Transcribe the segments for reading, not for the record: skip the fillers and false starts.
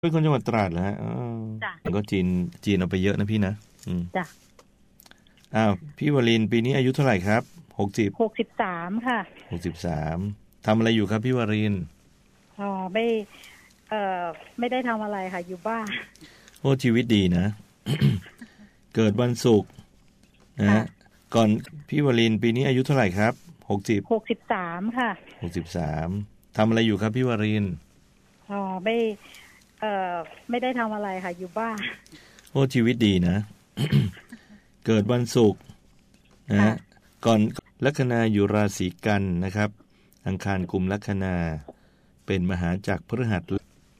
เป็นคนจังหวัดตราดเหรอฮะจ้ะก็จีนเอาไปเยอะนะพี่นะจ้ะพี่วรินทร์ปีนี้อายุเท่าไหร่ครับ 63ค่ะ 63ทำอะไรอยู่ครับพี่วรินทร์ไม่ได้ทำอะไรค่ะอยู่บ้านโอ้ชีวิตดีนะ เกิดวันศุกร์นะก่อนพี่วรินทร์ปีนี้อายุเท่าไหร่ครับ 63ค่ะ 63ทำอะไรอยู่ครับพี่วรินทร์ไม่ได้ทำอะไรค่ะอยู่บ้านโอ้ชีวิตดีนะ เกิดวันศุกร์นะก่อนลัคนาอยู่ราศีกันนะครับอังคารกุมลัคนาเป็นมหาจักรพฤหัส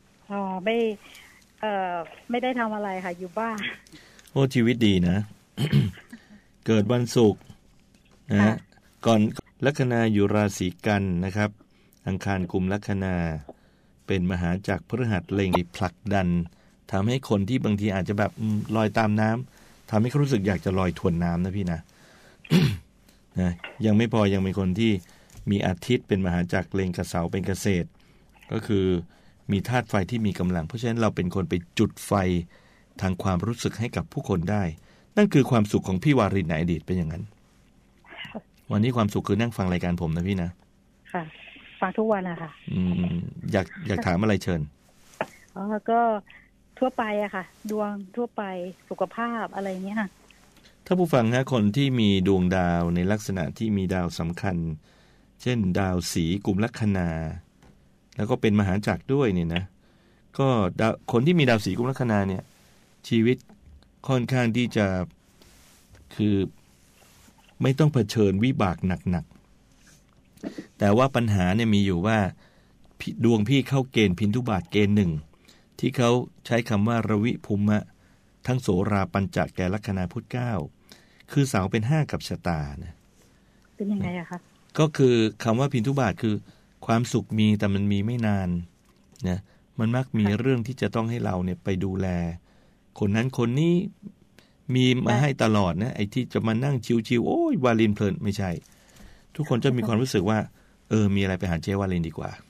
ไม่ได้ทำอะไรค่ะอยู่บ้านโอ้ชีวิตดีนะ เกิดวันศุกร์นะก่อนลัคนาอยู่ราศีกันนะครับอังคารกุมลัคนาเป็นมหาจักรพฤหัสเล็งผลักดันทำให้คนที่บางทีอาจจะแบบลอยตามน้ำทำให้เขารู้สึกอยากจะลอยทวนน้ำนะพี่นะ นะยังไม่พอยังเป็นคนที่มีอาทิตย์เป็นมหาจักรเล็งกับเสาเป็นเกษตรก็คือมีธาตุไฟที่มีกำลังเพราะฉะนั้นเราเป็นคนไปจุดไฟทางความรู้สึกให้กับผู้คนได้นั่นคือความสุขของพี่วารินในอดีตเป็นอย่างนั้นวันนี้ความสุขคือนั่งฟังรายการผมนะพี่นะค่ะฟังทุกวันอะค่ะอยากถามอะไรเชิญก็ทั่วไปอะค่ะดวงทั่วไปสุขภาพอะไรเงี้ยค่ะถ้าผู้ฟังฮะคนที่มีดวงดาวในลักษณะที่มีดาวสำคัญเช่นดาวสีกุมลัคนาแล้วก็เป็นมหาจักรด้วยเนี่ยนะก็คนที่มีดาวสีกุมลัคนาเนี่ยชีวิตค่อนข้างที่จะคือไม่ต้องเผชิญวิบากหนักๆแต่ว่าปัญหาเนี่ยมีอยู่ว่าดวงพี่เข้าเกณฑ์พินทุบาทเกณฑ์หนึ่งที่เขาใช้คำว่าระวิภูมะทั้งโสราปัญจแก่ลัคนาพุธเก้าคือเสาเป็น5กับชะตานะเป็นยังไงอะคะก็คือคำว่าพินทุบาทคือความสุขมีแต่มันมีไม่นานนะมันมักมีเรื่องที่จะต้องให้เราเนี่ยไปดูแลคนนั้นคนนี้มีมาให้ตลอดนะไอ้ที่จะมานั่งชิวๆโอ้ยวาลินเพลินไม่ใช่ทุกคนจะมีความรู้สึกว่ามีอะไรไปหาเจ๊วาลินดีกว่า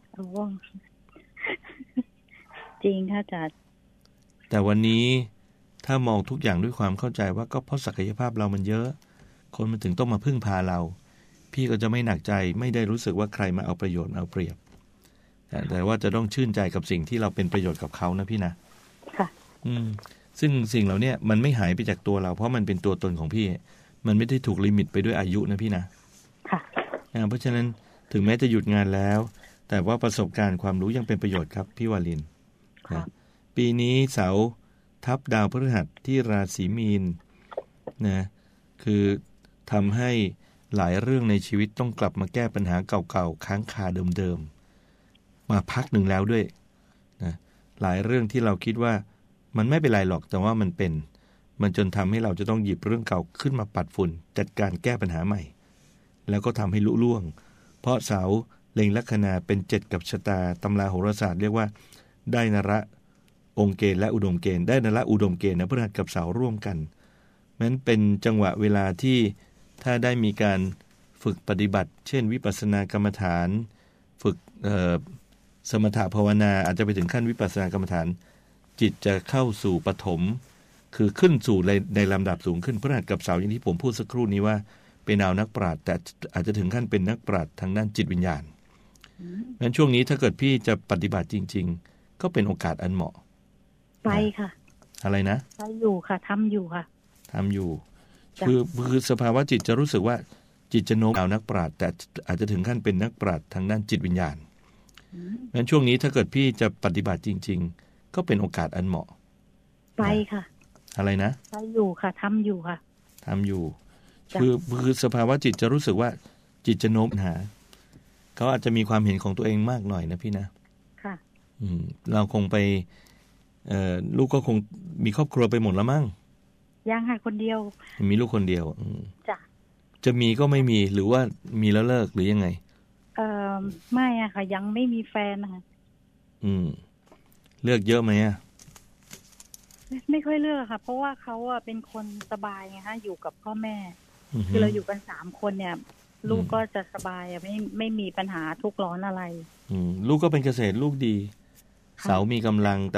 จริงค่ะอาจารย์แต่วันนี้ถ้ามองทุกอย่างด้วยความเข้าใจว่าก็เพราะศักยภาพเรามันเยอะคนมันถึงต้องมาพึ่งพาเราพี่ก็จะไม่หนักใจไม่ได้รู้สึกว่าใครมาเอาประโยชน์เอาเปรียบแต่ว่าจะต้องชื่นใจกับสิ่งที่เราเป็นประโยชน์กับเขานะพี่นะค่ะซึ่งสิ่งเหล่านี้มันไม่หายไปจากตัวเราเพราะมันเป็นตัวตนของพี่มันไม่ได้ถูกลิมิตไปด้วยอายุนะพี่นะค่ะเพราะฉะนั้นถึงแม้จะหยุดงานแล้วแต่ว่าประสบการณ์ความรู้ยังเป็นประโยชน์ครับพี่วาลินนะปีนี้เสาร์ทับดาวพฤหัสที่ราศีมีนนะคือทำให้หลายเรื่องในชีวิตต้องกลับมาแก้ปัญหาเก่าๆค้างคาเดิมๆมาพักหนึ่งแล้วด้วยนะหลายเรื่องที่เราคิดว่ามันไม่เป็นไรหรอกแต่ว่ามันจนทำให้เราจะต้องหยิบเรื่องเก่าขึ้นมาปัดฝุ่นจัดการแก้ปัญหาใหม่แล้วก็ทำให้ลุล่วงเพราะเสาเล็งลัคนาเป็น7กับชะตาตำราโหราศาสตร์เรียกว่าได้นระองค์เกณฑ์และอุดมเกณฑ์ได้นระอุดมเกณฑ์นะพฤหัสกับเสาร่วมกันนั้นเป็นจังหวะเวลาที่ถ้าได้มีการฝึกปฏิบัติเช่นวิปัสสนากรรมฐานฝึกสมถะภาวนาอาจจะไปถึงขั้นวิปัสสนากรรมฐานจิตจะเข้าสู่ปฐมคือขึ้นสู่ในลำดับสูงขึ้นพฤหัสกับเสาอย่างที่ผมพูดสักครู่นี้ว่าเป็นดาวนักปราชญ์แต่อาจจะถึงขั้นเป็นนักปราชญ์ทางด้านจิตวิญญาณงั้นช่วงนี้ถ้าเกิดพี่จะปฏิบัติจริงๆก็เป็นโอกาสอันเหมาะไปค่ะอะไรนะไปอยู่ค่ะทำอยู่ค่ะทำอยู่คือสภาวะจิตจะรู้สึกว่าจิตจะโน้มเอานักปราชญ์แต่อาจจะถึงขั้นเป็นนักปราชญ์ทางด้านจิตวิญญาณงั้นช่วงนี้ถ้าเกิดพี่จะปฏิบัติจริงๆก็เป็นโอกาสอันเหมาะไปค่ะอะไรนะไปอยู่ค่ะทำอยู่ค่ะทำอยู่คือสภาวะจิตจะรู้สึกว่าจิตจะโน้มหาเขาอาจจะมีความเห็นของตัวเองมากหน่อยนะพี่นะค่ะเราคงไปลูกก็คงมีครอบครัวไปหมดแล้วมั้งยังค่ะคนเดียวมีลูกคนเดียวจ้ะจะมีก็ไม่มีหรือว่ามีแล้วเลิกหรือยังไงไม่อะค่ะยังไม่มีแฟนค่ะเลือกเยอะไหมอะไม่ค่อยเลือกค่ะเพราะว่าเขาอะเป็นคนสบายไงฮะอยู่กับพ่อแม่คือเราอยู่กัน3คนเนี่ยลูกก็จะสบายอะไม่มีปัญหาทุกข์ร้อนอะไรลูกก็เป็นเกษตรลูกดีเสามีกำลัง